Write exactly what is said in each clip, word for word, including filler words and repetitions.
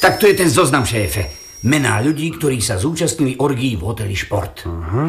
Tak to je ten zoznam, šéfe. Mená ľudí, ktorí sa zúčastnili orgií v hoteli Šport. Aha.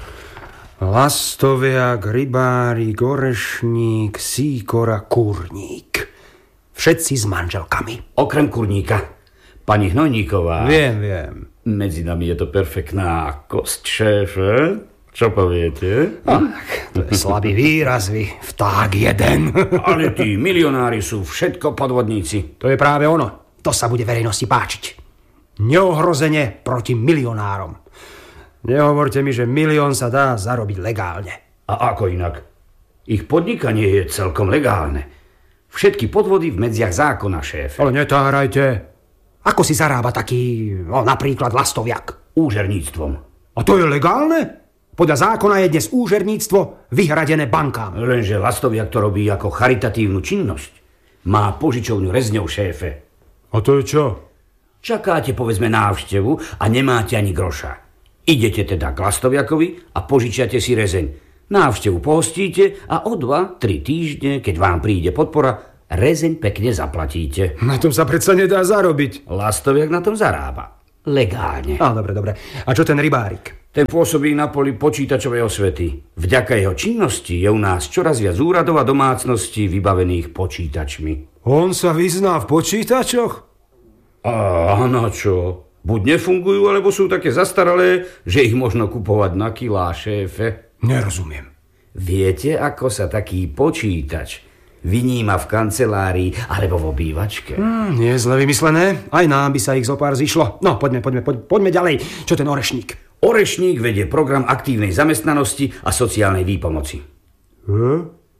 Lastoviak, Rybárik, Orešník, Sýkora, Kurník. Všetci s manželkami. Okrem Kurníka. Pani Hnojníková. Viem, viem. Medzi nami je to perfektná kosť, šéfe. Čo poviete? Ach, to je slabý výraz, vy vták jeden. Ale tí milionári sú všetko podvodníci. To je práve ono. To sa bude verejnosti páčiť. Neohrozene proti milionárom. Nehovorte mi, že milión sa dá zarobiť legálne. A ako inak? Ich podnikanie je celkom legálne. Všetky podvody v medziach zákona, šéf. Ale netárajte. Ako si zarába taký, no, napríklad Lastoviak? Úžerníctvom. A to je legálne? Podľa zákona je dnes úžerníctvo vyhradené bankám. Lenže Lastoviak to robí ako charitatívnu činnosť. Má požičovňu rezňov, šéfe. A to je čo? Čakáte, povedzme, návštevu a nemáte ani groša. Idete teda k Lastoviakovi a požičiate si rezeň. Návštevu pohostíte a o dva, tri týždne, keď vám príde podpora, rezeň pekne zaplatíte. Na tom sa predsa nedá zarobiť. Lastoviak na tom zarába. Legálne. Á, dobre, dobre. A čo ten Rybárik? Ten pôsobí na poli počítačovej osvety. Vďaka jeho činnosti je u nás čoraz viac úradov a domácností vybavených počítačmi. On sa vyzná v počítačoch? A na čo? Buď nefungujú, alebo sú také zastaralé, že ich možno kupovať na kilá, šéfe. Nerozumiem. Viete, ako sa taký počítač vyníma v kancelárii alebo v obývačke? Hmm, nie je zle vymyslené. Aj nám by sa ich zopár zišlo. No, poďme, poďme, poďme, poďme ďalej. Čo ten Orešník? Orešník vedie program aktívnej zamestnanosti a sociálnej výpomoci. Hm?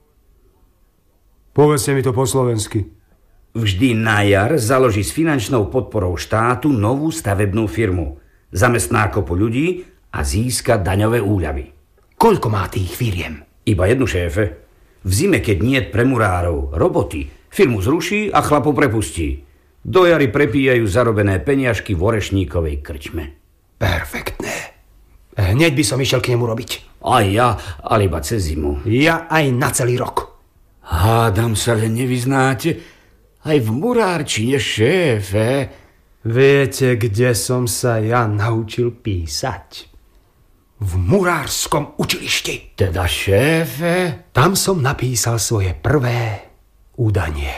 Povedzte mi to po slovensky. Vždy na jar založí s finančnou podporou štátu novú stavebnú firmu. Zamestná kopu ľudí a získa daňové úľavy. Koľko má tých firiem? Iba jednu, šéfe. V zime, keď niet pre murárov roboty, firmu zruší a chlapov prepustí. Do jary prepíjajú zarobené peniažky v Orešníkovej krčme. Perfektné. Hneď by som išiel k nemu robiť. Aj ja, ale iba cez zimu. Ja aj na celý rok. Hádam sa, len nevyznáte. Aj v murárčine, šéfe. Viete, kde som sa ja naučil písať? V murárskom učilišti. Teda, šéfe? Tam som napísal svoje prvé údanie.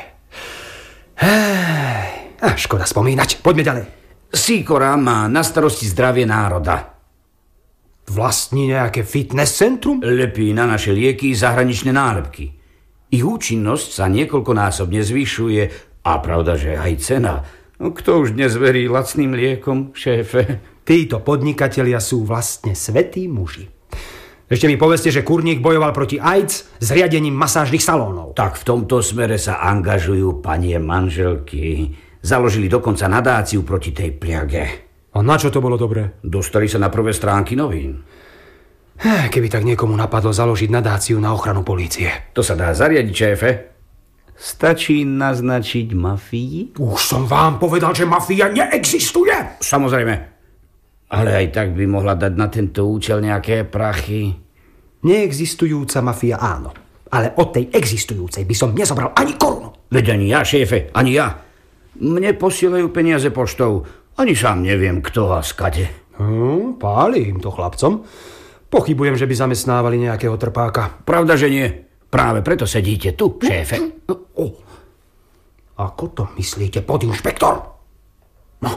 Hej, a škoda spomínať. Poďme ďalej. Sýkora má na starosti zdravie národa. Vlastní nejaké fitness centrum? Lepí na naše lieky zahraničné nálepky. Ich účinnosť sa niekoľkonásobne zvyšuje a pravda, že aj cena. No, kto už dnes verí lacným liekom, šéfe? Títo podnikatelia sú vlastne svätí muži. Ešte mi povedzte, že Kurník bojoval proti AIDS zriadením masážnych salónov. Tak v tomto smere sa angažujú panie manželky. Založili dokonca nadáciu proti tej pliage. A na čo to bolo dobré? Dostali sa na prvé stránky novín. Keby tak niekomu napadlo založiť nadáciu na ochranu polície. To sa dá zariadiť, šéfe. Stačí naznačiť mafii? Už som vám povedal, že mafia neexistuje. Samozrejme. Ale aj tak by mohla dať na tento účel nejaké prachy. Neexistujúca mafia áno. Ale od tej existujúcej by som nezobral ani korunu. Veď ani ja, šéfe, ani ja. Mne posielajú peniaze poštou. Ani sám neviem, kto a skade. Hm, páli im to chlapcom. Pochybujem, že by zamestnávali nejakého trpáka. Pravda, že nie. Práve preto sedíte tu, šéfe. Oh. Ako to myslíte, podinšpektor? No.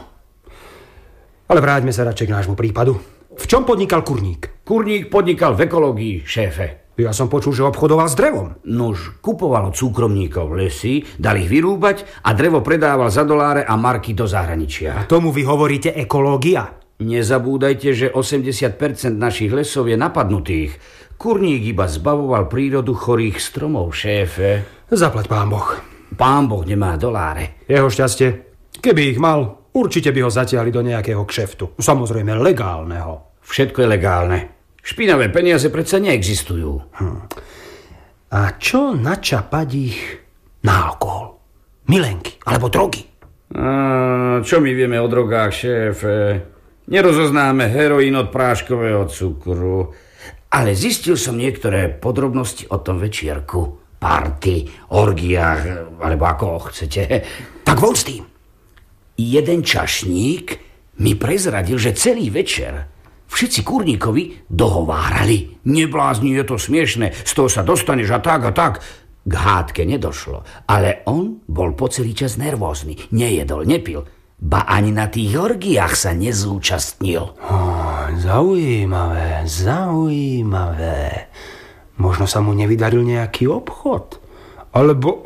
Ale vráťme sa radšej k nášmu prípadu. V čom podnikal Kurník? Kurník podnikal v ekológii, šéfe. Ja som počul, že obchodoval s drevom. Nuž, kupoval od súkromníkov lesy, dal ich vyrúbať a drevo predával za doláre a marky do zahraničia. A tomu vy hovoríte ekológia? Nezabúdajte, že osemdesiat percent našich lesov je napadnutých. Kurník iba zbavoval prírodu chorých stromov, šéfe. Zaplať pán Boh. Pán Boh nemá doláre. Jeho šťastie. Keby ich mal, určite by ho zatiahli do nejakého kšeftu. Samozrejme legálneho. Všetko je legálne. Špinavé peniaze predsa neexistujú. Hm. A čo načapať ich na alkohol? Milenky alebo drogy? A, čo my vieme o drogách, šéfe? Nerozoznáme heroín od práškového cukru. Ale zistil som niektoré podrobnosti o tom večierku. Party, orgiách, alebo ako chcete. Tak von s tým. Jeden čašník mi prezradil, že celý večer všetci kurníkovi dohovárali. Neblázni, je to smiešné, z toho sa dostaneš a tak a tak. K hádke nedošlo, ale on bol po celý čas nervózny. Nejedol, nepil, ba ani na tých orgiách sa nezúčastnil. Oh, zaujímavé, zaujímavé. Možno sa mu nevydaril nejaký obchod. Alebo...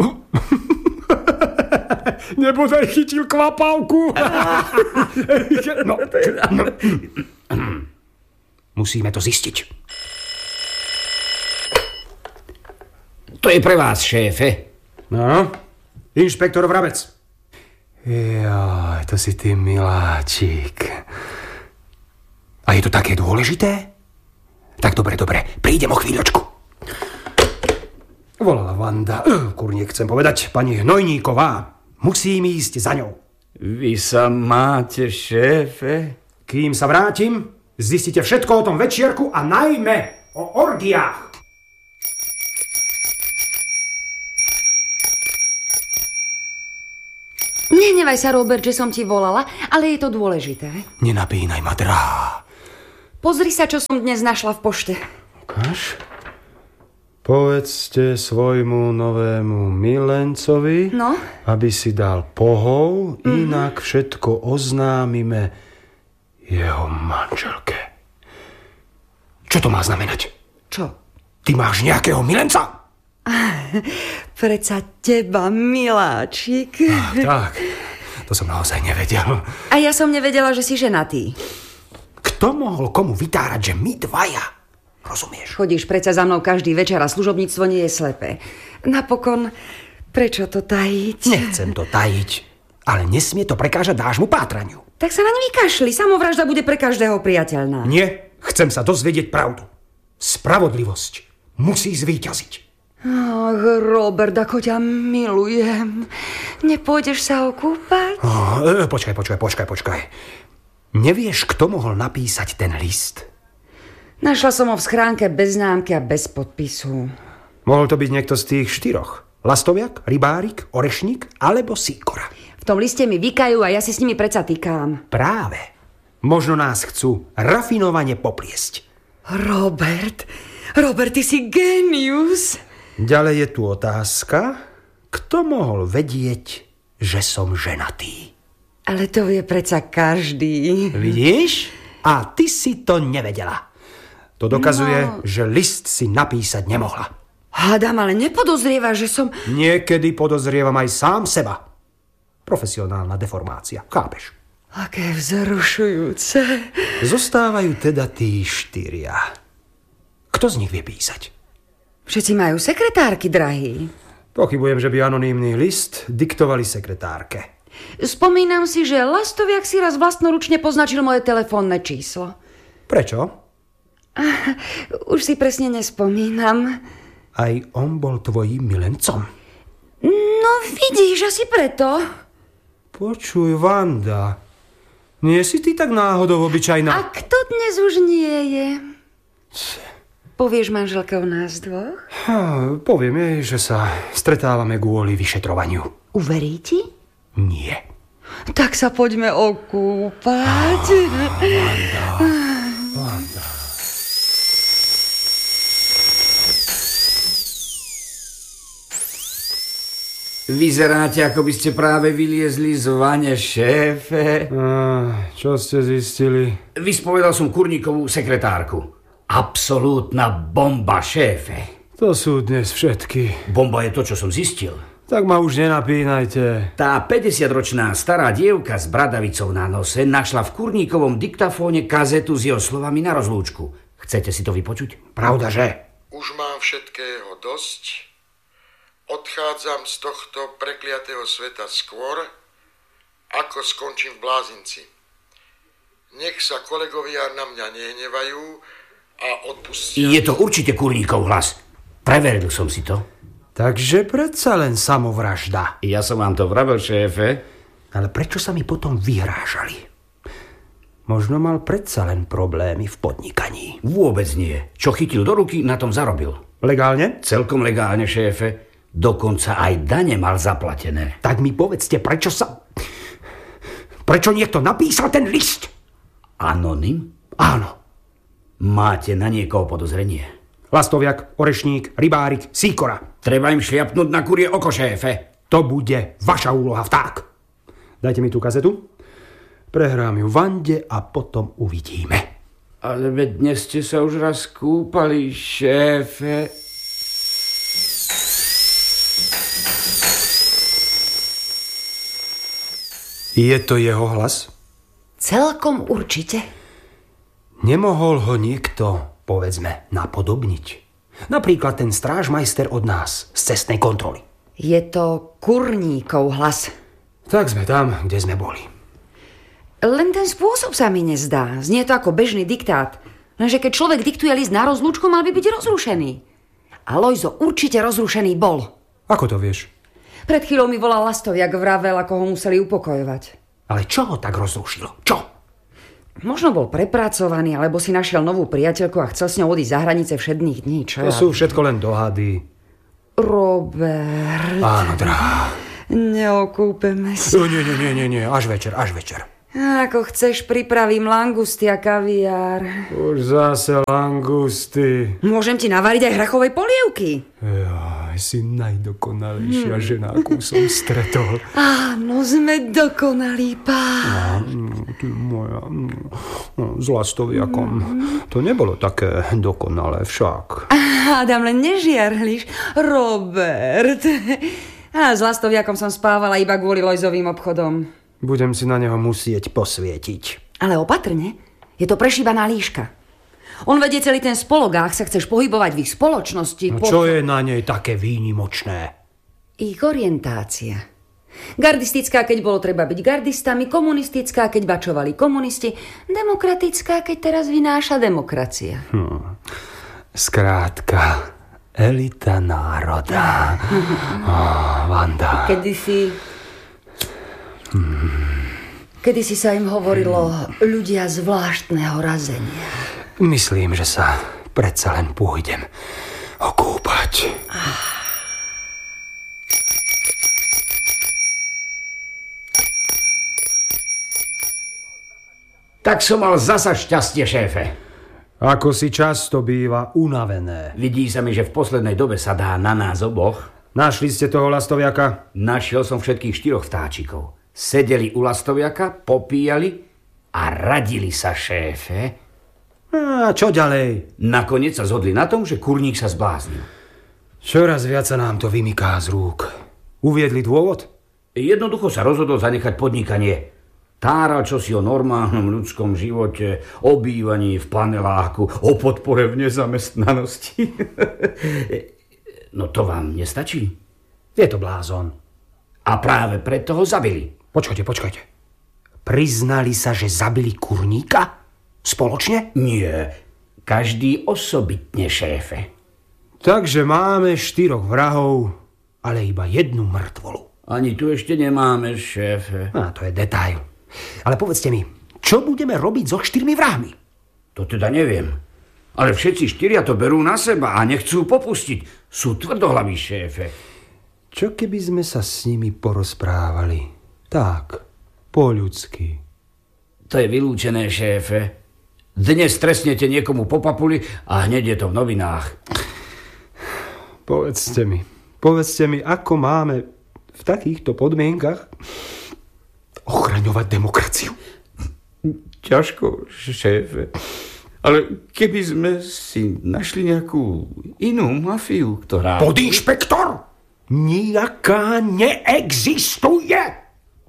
Nebodaj chytil kvapavku. No, no. Musíme to zistiť. To je pre vás, šéfe. No, inšpektor Vrabec. Jaj, to si ty miláčik. A je to také dôležité? Tak dobre, dobre, prídem o chvíľočku. Volala Vanda. Kurník, chcem povedať, pani Hnojníková. Musím ísť za ňou. Vy sa máte, šéfe? Kým sa vrátim, zistíte všetko o tom večierku a najmä o orgiách. Nehnevaj sa, Robert, že som ti volala, ale je to dôležité. Nenapínaj ma, drahá. Pozri sa, čo som dnes našla v pošte. Ukáž. Povedzte svojmu novému milencovi, No? aby si dal pohov, mm-hmm. inak všetko oznámime jeho manželke. Čo to má znamenať? Čo? Ty máš nejakého milenca? Preca teba, miláčik. Ach, tak, to som naozaj nevedel. A ja som nevedela, že si ženatý. Kto mohol komu vytárať, že my dvaja? Rozumieš? Chodíš preca za mnou každý večer a služobníctvo nie je slepé. Napokon, prečo to tajiť? Nechcem to tajiť, ale nesmie to prekážať nášmu pátraniu. Tak sa naň vykašli, samovražda bude pre každého priateľná. Nie, chcem sa dozvedieť pravdu. Spravodlivosť musí zvíťaziť. Ach, Robert, ako ťa milujem. Nepôjdeš sa okúpať? Oh, e, počkaj, počkaj, počkaj, počkaj. Nevieš, kto mohol napísať ten list? Našla som ho v schránke bez známky a bez podpisu. Mohol to byť niekto z tých štyroch. Lastoviak, rybárik, orešník alebo síkora. V tom liste mi vykajú a ja si s nimi predsa týkám. Práve. Možno nás chcú rafinovane popliesť. Robert, Robert, ty si génius. Ďalej je tu otázka, kto mohol vedieť, že som ženatý? Ale to vie predsa každý. Vidíš? A ty si to nevedela. To dokazuje, No. že list si napísať nemohla. Hádam, ale nepodozrieva, že som... Niekedy podozrievam aj sám seba. Profesionálna deformácia, chápeš? Aké vzrušujúce. Zostávajú teda tí štyria. Kto z nich vie písať? Všetci majú sekretárky, drahý. Pochybujem, že by anonymný list diktovali sekretárke. Spomínam si, že Lastoviak si raz vlastnoručne poznačil moje telefónne číslo. Prečo? Už si presne nespomínam. Aj on bol tvojím milencom. No vidíš, asi preto. Počuj, Vanda, nie si ty tak náhodou obyčajná? A kto dnes už nie je? Povieš manželke o nás dvoch? Ha, poviem jej, že sa stretávame kvôli vyšetrovaniu. Uverí ti? Nie. Tak sa poďme okúpať. Vanda, Vanda. Vyzeráte, ako by ste práve vyliezli z vane, šéfe. A, čo ste zistili? Vyspovedal som kurníkovú sekretárku. Absolútna bomba, šéfe. To sú dnes všetky. Bomba je to, čo som zistil. Tak ma už nenapínajte. Tá päťdesiatročná stará dievka s bradavicou na nose našla v kurníkovom diktafóne kazetu s jeho slovami na rozlúčku. Chcete si to vypočuť? Pravda, že? Už mám všetkého dosť. Odchádzam z tohto prekliatého sveta skôr, ako skončím v blázinci. Nech sa kolegovia na mňa nehnevajú a odpustia. Je to určite kurníkov hlas. Preveril som si to. Takže predsa len samovražda. Ja som vám to vravel, šéfe. Ale prečo sa mi potom vyhrážali? Možno mal predsa len problémy v podnikaní. Vôbec nie. Čo chytil do ruky, na tom zarobil. Legálne? Celkom legálne, šéfe. Dokonca aj dane mal zaplatené. Tak mi povedzte, prečo sa... Prečo niekto napísal ten list? Anonym? Áno. Máte na niekoho podozrenie? Lastoviak, Orešník, Rybárik, Sýkora. Treba im šliapnúť na kurie oko, šéfe. To bude vaša úloha, vták. Dajte mi tú kazetu. Prehrám ju Vande a potom uvidíme. Ale veď dnes ste sa už raz kúpali, šéfe. Je to jeho hlas? Celkom určite. Nemohol ho niekto, povedzme, napodobniť. Napríklad ten strážmajster od nás z cestnej kontroly. Je to Kurníkov hlas. Tak sme tam, kde sme boli. Len ten spôsob sa mi nezdá. Znie to ako bežný diktát. Lenže keď človek diktuje list na rozlúčku, mal by byť rozrušený. A Lojzo určite rozrušený bol. Ako to vieš? Pred chvíľou mi volal Lastoviak, vravel, ako ho museli upokojovať. Ale čo ho tak rozrušilo? Čo? Možno bol prepracovaný, alebo si našiel novú priateľku a chcel s ňou odísť za hranice všedných dní. Čo To ja... sú všetko len dohady. Robert... Áno, drahá. Neokúpeme sa. No, nie, nie, nie, nie, nie, až večer, až večer. Ako chceš, pripravím langusty a kaviár. Už zase langusty. Môžem ti navariť aj hrachovej polievky. Jaj, si najdokonalejšia hmm. žena, akú som stretol. Áno, sme dokonalý pár. No, ty moja, no, s Lastoviakom. To nebolo také dokonalé však. Adam, len nežiarliš. Robert. A s Lastoviakom som spávala iba kvôli Lojzovým obchodom. Budem si na neho musieť posvietiť. Ale opatrne, je to prešíbaná líška. On vedie celý ten spolok a ak sa chceš pohybovať v ich spoločnosti... No po... čo je na nej také výnimočné? Ich orientácia. Gardistická, keď bolo treba byť gardistami, komunistická, keď bačovali komunisti, demokratická, keď teraz vynáša demokracia. Hm. Skrátka, elita národa. Oh, Vanda. Kedysi... Kedysi sa im hovorilo ľudia zvláštneho razenia. Myslím, že sa predsa len pôjdem okúpať. Tak som mal zasa šťastie, šéfe. Ako si často býva unavené. Vidí sa mi, že v poslednej dobe sa dá na nás oboch. Našli ste toho Lastoviaka? Našiel som všetkých štyroch vtáčikov. Sedeli u Lastoviaka, popíjali a radili sa, šéfe. A čo ďalej? Nakoniec sa zhodli na tom, že Kurník sa zbláznil. Čoraz viac sa nám to vymyká z rúk. Uviedli dôvod? Jednoducho sa rozhodol zanechať podnikanie. Táral čosi o normálnom ľudskom živote, o bývaní v paneláku, o podpore v nezamestnanosti. No to vám nestačí? Je to blázon. A práve preto ho zabili. Počkajte, počkajte. Priznali sa, že zabili Kurníka? Spoločne? Nie, každý osobitne, šéfe. Takže máme štyroch vrahov, ale iba jednu mŕtvolu. Ani tu ešte nemáme, šéfe. A to je detail. Ale povedzte mi, čo budeme robiť so štyrmi vrahmi? To teda neviem. Ale všetci štyria to berú na seba a nechcú popustiť. Sú tvrdohlaví, šéfe. Čo keby sme sa s nimi porozprávali? Tak, po ľudsky. To je vylúčené, šéfe. Dnes trestnete niekomu po papuli a hneď je to v novinách. Povedzte mi, povedzte mi, ako máme v takýchto podmienkach ochraňovať demokraciu? Ťažko, šéfe. Ale keby sme si našli nejakú inú mafiu, ktorá... Podinšpektor! Nijaká neexistuje!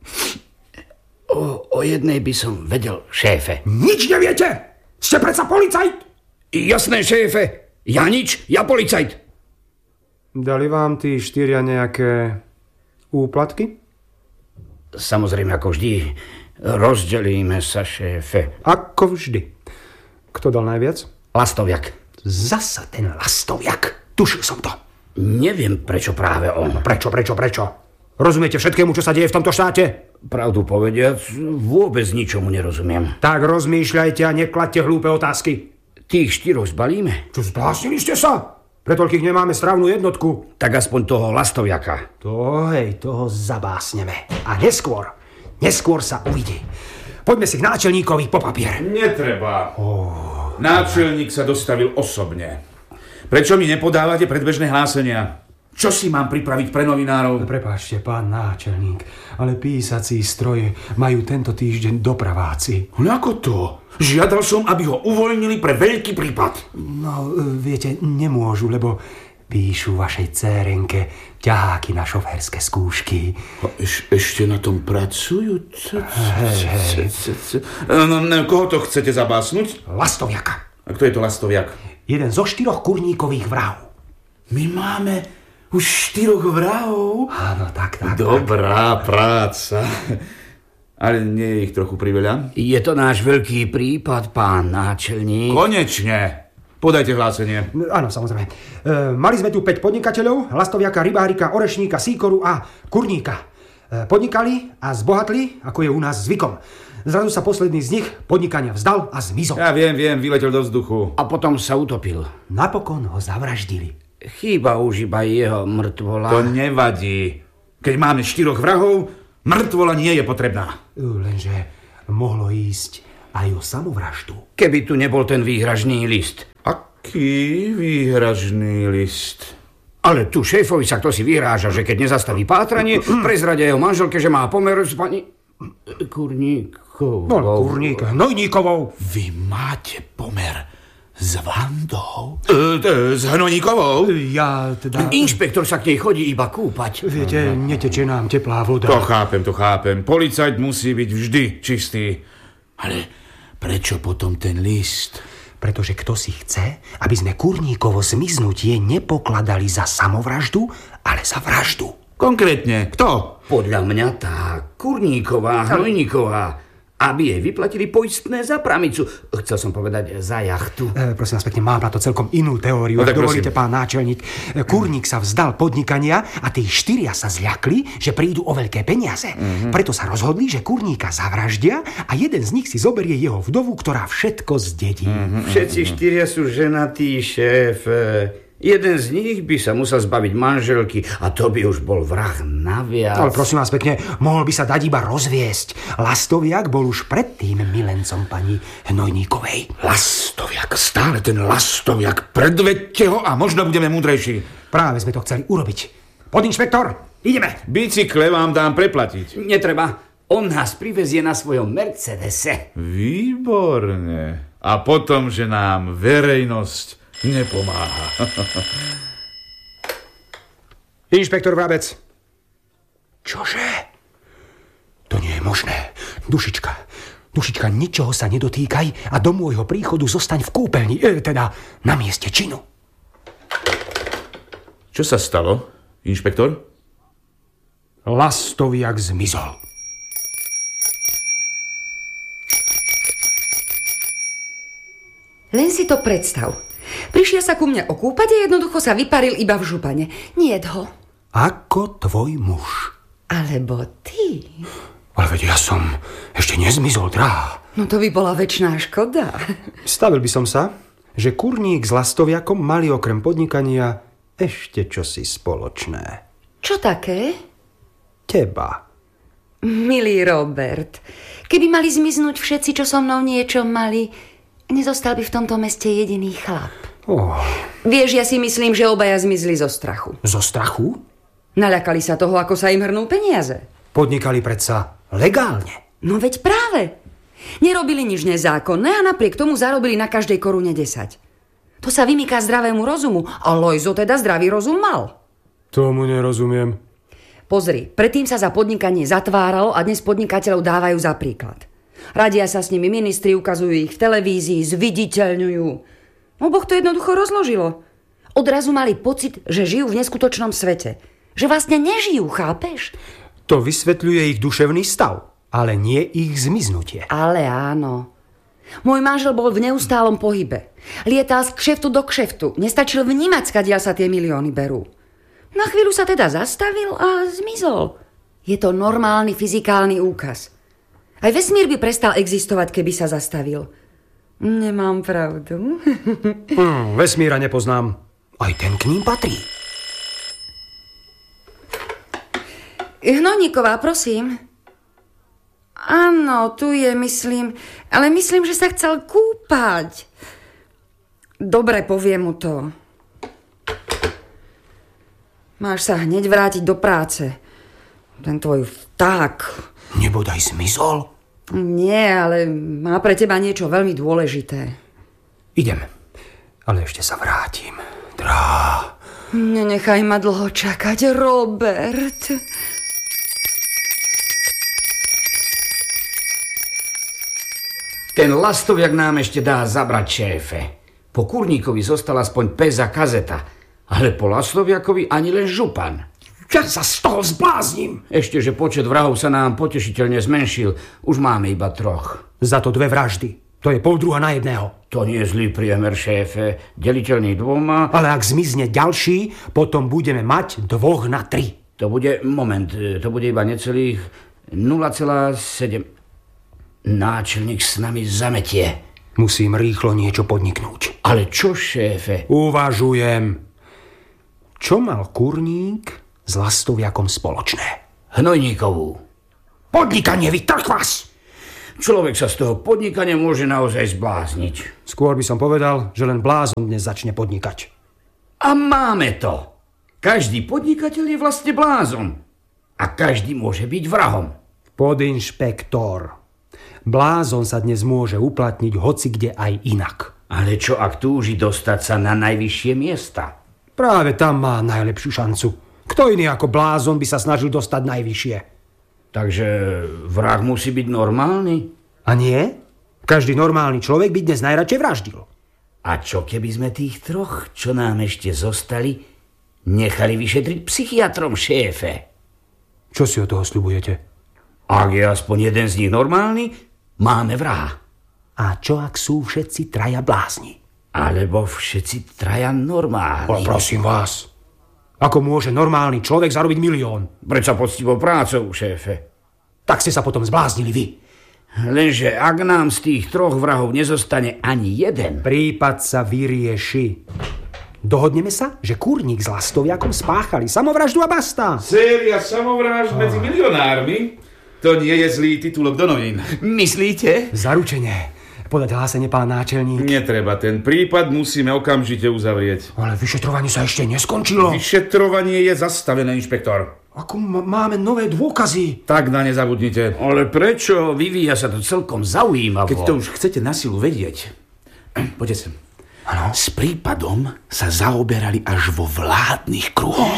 O, o jednej by som vedel, šéfe. Nič neviete? Ste predsa policajt? Jasné, šéfe. Ja nič, ja policajt. Dali vám tí štyria nejaké úplatky? Samozrejme, ako vždy, rozdelíme sa, šéfe. Ako vždy. Kto dal najviac? Lastoviak. Zasa ten Lastoviak. Tušil som to. Neviem, prečo práve on. Prečo, prečo, prečo? Rozumiete všetkému, čo sa deje v tomto štáte? Pravdu povediac, vôbec ničomu nerozumiem. Tak rozmýšľajte a nekladte hlúpe otázky. Tých štyroch zbalíme? Čo, zbláznili ste sa? Pre toľkých nemáme strávnu jednotku. Tak aspoň toho Lastoviaka. To hej, toho zabásneme. A neskôr, Neskôr sa uvidí. Poďme si k náčelníkovi po papier. Netreba. Oh. Náčelník sa dostavil osobne. Prečo mi nepodávate predbežné hlásenia? Čo si mám pripraviť pre novinárov? Prepáčte, pán náčelník, ale písací stroj majú tento týždeň dopraváci. No ako to? Žiadal som, aby ho uvoľnili pre veľký prípad. No, viete, nemôžu, lebo píšu vašej dcérenke ťaháky na šoférske skúšky. Eš, ešte na tom pracujú? Hej, hej. No, koho to chcete zabásnuť? Lastoviaka. A kto je to Lastoviak? Jeden zo štyroch kurníkových vrahov. My máme už štyroch vrahov? Áno, tak, tak. Dobrá tak. práca. Ale nie je ich trochu priveľa? Je to náš veľký prípad, pán náčelník. Konečne. Podajte hlásenie. Áno, samozrejme. E, mali sme tu päť podnikateľov, Lastoviaka, Rybárika, Orešníka, Síkoru a Kurníka. E, podnikali a zbohatli, ako je u nás zvykom. Zrazu sa posledný z nich podnikania vzdal a zmizol. Ja viem, viem, vyletel do vzduchu. A potom sa utopil. Napokon ho zavraždili. Chýba už iba jeho mŕtvola. To nevadí. Keď máme štyroch vrahov, mŕtvola nie je potrebná. Lenže mohlo ísť aj o samovraždu. Keby tu nebol ten výhražný list. Aký výhražný list? Ale tu šéfovi sa kto si vyhráža, že keď nezastaví pátranie, prezradia jeho manželke, že má pomer s pani Kurníkovou. No, Kurník, Hnojníkovou. Vy máte pomer s Vandou? E, t- s Hnojníkovou? Ja teda... Inšpektor sa k nej chodí iba kúpať. Viete, netečie nám teplá voda. To chápem, to chápem. Policajt musí byť vždy čistý. Ale prečo potom ten list? Pretože kto si chce, aby sme Kurníkovo zmiznutie nepokladali za samovraždu, ale za vraždu. Konkrétne, kto? Podľa mňa tá Kurníková, Hnojníková, aby jej vyplatili poistné za pramicu. Chcel som povedať za jachtu. E, prosím vás pekne, mám na to celkom inú teóriu. No, Ak dovolíte, pán náčelník. Kurník sa vzdal podnikania a tí štyria sa zľakli, že prídu o veľké peniaze. Mm-hmm. Preto sa rozhodli, že Kurníka zavraždia a jeden z nich si zoberie jeho vdovu, ktorá všetko zdedí. Mm-hmm. Všetci štyria sú ženatí, šéf. Jeden z nich by sa musel zbaviť manželky a to by už bol vrah naviac. Ale prosím vás pekne, mohol by sa dať iba rozviesť. Lastoviak bol už predtým milencom pani Hnojníkovej. Lastoviak, stále ten Lastoviak. Predvedte ho a možno budeme múdrejší. Práve sme to chceli urobiť. Podinšpektor, ideme. Bicykle vám dám preplatiť. Netreba. On nás privezie na svojom Mercedese. Výborne. A potom, že nám verejnosť nepomáha. Inšpektor Vrabec. Čože? To nie je možné. Dušička, Dušička, ničoho sa nedotýkaj a do môjho príchodu zostaň v kúpeľni, e, teda na mieste činu. Čo sa stalo, inšpektor? Lastoviak zmizol. Len si to predstav. Prišiel sa ku mne okúpať a jednoducho sa vyparil iba v župane. Niet ho. Ako tvoj muž. Alebo ty. Ale veď ja som ešte nezmizol, drahá. No to by bola večná škoda. Stavil by som sa, že Kurník s Lastoviakom mali okrem podnikania ešte čosi spoločné. Čo také? Teba. Milý Robert, keby mali zmiznúť všetci, čo so mnou niečo mali, nezostal by v tomto meste jediný chlap. Oh. Vieš, ja si myslím, že obaja zmizli zo strachu. Zo strachu? Naľakali sa toho, ako sa im hrnú peniaze. Podnikali predsa legálne. No veď práve. Nerobili nič nezákonné a napriek tomu zarobili na každej korune desať. To sa vymýka zdravému rozumu. A Lojzo teda zdravý rozum mal. Tomu nerozumiem. Pozri, predtým sa za podnikanie zatváralo a dnes podnikateľov dávajú za príklad. Radia sa s nimi ministri, ukazujú ich v televízii, zviditeľňujú. No Boh to jednoducho rozložilo. Odrazu mali pocit, že žijú v neskutočnom svete. Že vlastne nežijú, chápeš? To vysvetľuje ich duševný stav, ale nie ich zmiznutie. Ale áno. Môj manžel bol v neustálom pohybe. Lietal z kšeftu do kšeftu. Nestačil vnímať, skadiaľ sa tie milióny berú. Na chvíľu sa teda zastavil a zmizol. Je to normálny fyzikálny úkaz. Aj vesmír by prestal existovať, keby sa zastavil. Nemám pravdu. Hmm, vesmíra nepoznám. Aj ten k ním patrí. Hnojníková, prosím. Áno, tu je, myslím. Ale myslím, že sa chcel kúpať. Dobre, poviem mu to. Máš sa hneď vrátiť do práce. Ten tvoj vták. Nebodaj zmizol? Nie, ale má pre teba niečo veľmi dôležité. Idem, ale ešte sa vrátim. Drá. Nenechaj ma dlho čakať, Robert. Ten lastoviak nám ešte dá zabrať, šéfe. Po kurníkovi zostala aspoň pes a kazeta, ale po lastoviakovi ani len župan. Ja sa z toho zblázním. Ešte, že počet vrahov sa nám potešiteľne zmenšil. Už máme iba troch. Za to dve vraždy. To je pol druha na jedného. To nie je zlý priemer, šéfe. Deliteľný dvoma. Ale ak zmizne ďalší, potom budeme mať dvoch na tri. To bude, moment, to bude iba necelých nula celá sedem. Náčelník s nami zametie. Musím rýchlo niečo podniknúť. Ale čo, šéfe? Uvažujem. Čo mal kurník s lastoviakom spoločné? Hnojníkovú. Podnikanie, vytrh vás! Človek sa z toho podnikania môže naozaj zblázniť. Skôr by som povedal, že len blázon dnes začne podnikať. A máme to. Každý podnikateľ je vlastne blázon. A každý môže byť vrahom. Podinšpektor. Blázon sa dnes môže uplatniť hoci kde aj inak. Ale čo ak túži dostať sa na najvyššie miesta? Práve tam má najlepšiu šancu. Kto iný ako blázon by sa snažil dostať najvyššie? Takže vrah musí byť normálny? A nie? Každý normálny človek by dnes najradšej vraždil. A čo keby sme tých troch, čo nám ešte zostali, nechali vyšetriť psychiatrom, šéfe? Čo si od toho sľubujete? Ak je aspoň jeden z nich normálny, máme vraha. A čo ak sú všetci traja blázni? Alebo všetci traja normálni. O, prosím vás. Ako môže normálny človek zarobiť milión? Prečo poctivou prácou, šéfe? Tak ste sa potom zbláznili vy. Lenže ak nám z tých troch vrahov nezostane ani jeden... Prípad sa vyrieši. Dohodneme sa, že kurník s lastoviakom spáchali samovraždu a basta. Séria samovrážd medzi milionármi? To nie je zlý titulok do novín. Myslíte? Zaručenie. Podať hlásenie, pán náčelník. Netreba, ten prípad musíme okamžite uzavrieť. Ale vyšetrovanie sa ešte neskončilo. Vyšetrovanie je zastavené, inšpektor. Ako m- máme nové dôkazy. Tak na ne zabudnite. Ale prečo? Vyvíja sa to celkom zaujímavo. Keď to už chcete na silu vedieť. Poďte sem. Ano? S prípadom sa zaoberali až vo vládnych kruhoch.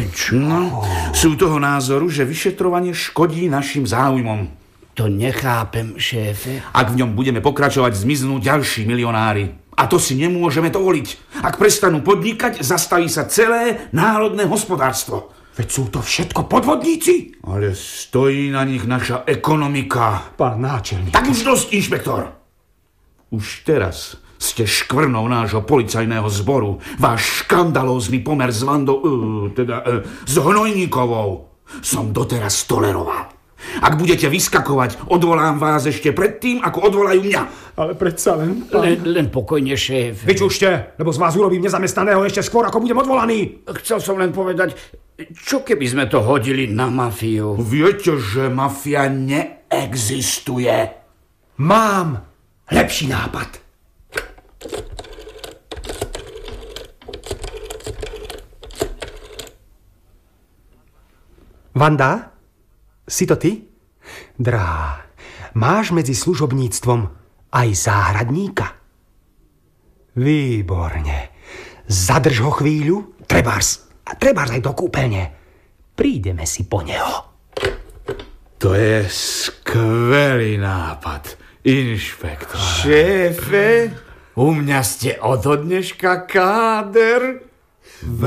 No, sú toho názoru, že vyšetrovanie škodí našim záujmom. To nechápem, šéfe. Ak v ňom budeme pokračovať, zmiznú ďalší milionári. A to si nemôžeme dovoliť. Ak prestanú podnikať, zastaví sa celé národné hospodárstvo. Veď sú to všetko podvodníci. Ale stojí na nich naša ekonomika. Pán náčelník. Tak už dosť, inšpektor. Už teraz ste škvrnou nášho policajného zboru. Váš škandalózny pomer s Vandou, uh, teda uh, s Hnojníkovou som doteraz toleroval. Ak budete vyskakovať, odvolám vás ešte predtým, ako odvolajú mňa. Ale predsa len, pán... Len, len pokojne, šéf. Vyčušte, lebo z vás urobím nezamestnaného ešte skôr, ako budem odvolaný. Chcel som len povedať, čo keby sme to hodili na mafiu? Viete, že mafia neexistuje. Mám lepší nápad. Vanda? Si to ty? Drá, máš medzi služobníctvom aj záhradníka? Výborne. Zadrž ho chvíľu, trebárs, a trebárs aj do kúpeľne. Prídeme si po neho. To je skvelý nápad, inšpektor. Šéfe, u mňa ste od dneška káder.